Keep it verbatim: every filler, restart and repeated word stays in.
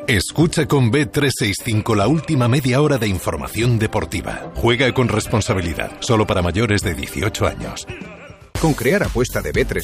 Escucha con B trescientos sesenta y cinco la última media hora de información deportiva. Juega con responsabilidad, solo para mayores de dieciocho años. Con Crear Apuesta de B trescientos